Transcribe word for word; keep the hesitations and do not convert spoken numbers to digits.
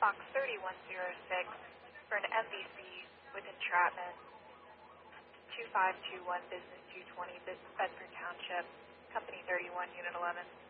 Fox thirty-one oh six for an M B C with entrapment. two five two one Business two twenty Bedford Township, Company thirty-one, Unit eleven.